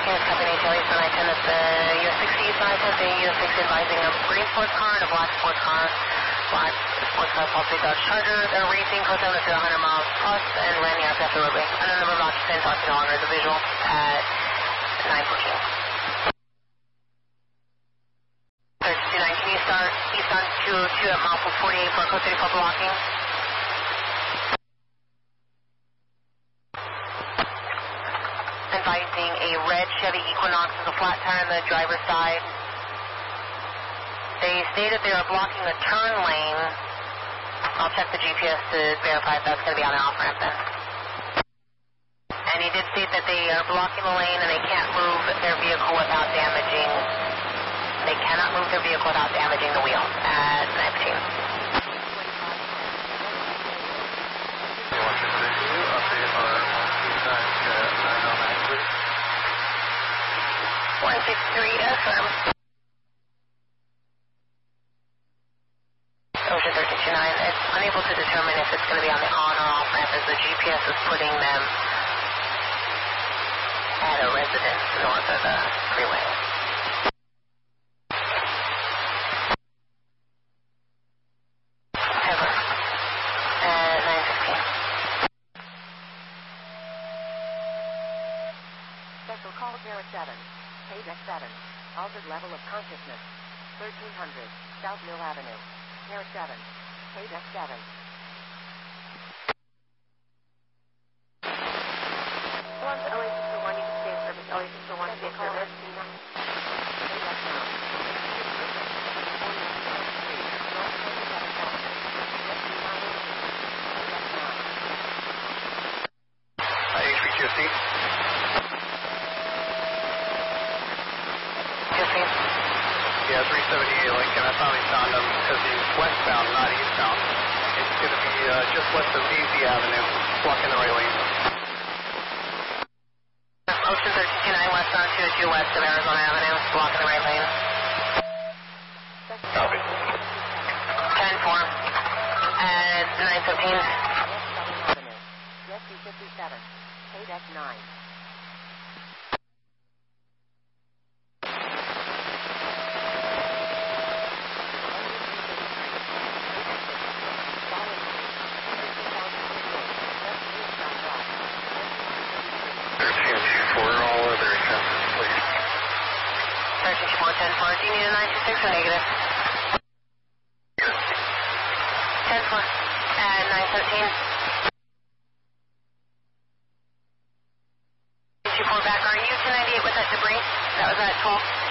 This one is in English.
is Captain ATL East 910. That's the US 60 East 910. The US 60 advising a green sports car and a black sports car. Black sports car, Paul Dodge Charger. They're racing close down to 100 miles plus and ran the aircraft delivery. And the number of occupants are no longer the visual at 914. 3229, can you start eastbound 202 at mile 48 for code 34 blocking? Advising a red Chevy Equinox with a flat tire on the driver's side. They stated they are blocking the turn lane. I'll check the GPS to verify if that's going to be on an off-ramp then. And he did state that they are blocking the lane and they can't move their vehicle without damaging. They cannot move their vehicle without damaging the wheel at 19. 163, affirm. Ocean 1329, it's unable to determine if it's going to be on the on or off ramp as the GPS is putting them at a residence north of the freeway. Ever. At 9:15. Special call Sierra 7. Page X7. Altered level of consciousness. 1300 South Mill Avenue. Sierra 7. Page X7. Once Oasis for 1, you can stay in service. Oasis for 1, stay in service. Page X9. HVQC. Yeah, 378 Lincoln. I finally found him because he's westbound, not eastbound. It's going to be just west of Easy Avenue, blocking the right lane. Ocean 1329 westbound 202 west of Arizona Avenue, blocking the right lane. Copy. 10-4 at 9:15. Yes, 257. Page X9. Do you need a 926 or negative? 10-4 at 9:13. Did you pull back? Are you 298 with that debris? That was at 12.